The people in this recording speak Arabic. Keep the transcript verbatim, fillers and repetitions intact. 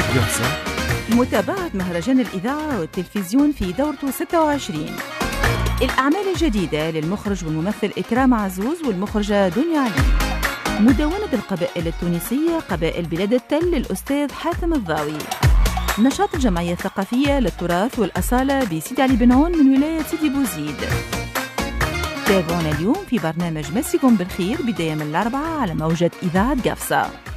قفصة. متابعة مهرجان الإذاعة والتلفزيون في دورته ستة وعشرين. الأعمال الجديدة للمخرج والممثل إكرام عزوز والمخرجة دنيا علي. مدونة القبائل التونسية قبائل بلاد التل للأستاذ حاتم الضاوي. نشاط الجمعية الثقافية للتراث والأصالة بسيدي علي بن عون من ولاية سيدي بوزيد. تابعونا اليوم في برنامج مسكم بالخير بداية من الأربعة على موجة إذاعة قفصة.